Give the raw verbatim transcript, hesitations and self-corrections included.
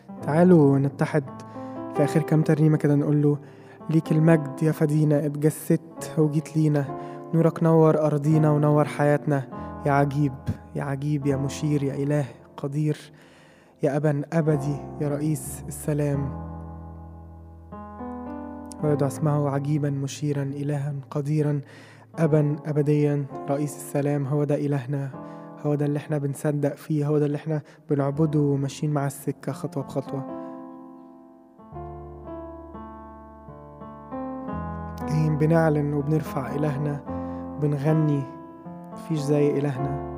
تعالوا نتحد في آخر كام ترنيمة كده، نقول له: ليك المجد يا فدينا، اتجسدت وجيت لينا، نورك نور أرضينا ونور حياتنا. يا عجيب يا عجيب يا مشير يا إله قدير، يا أبا أبدي يا رئيس السلام. ويدعو اسمه عجيبا مشيرا إلها قديرا، أبا أبديا رئيس السلام. هو ده إلهنا، هو ده اللي احنا بنصدق فيه، هو ده اللي احنا بنعبده وماشيين مع السكة خطوة بخطوة. جايين بنعلن وبنرفع إلهنا، بنغني مفيش زي إلهنا.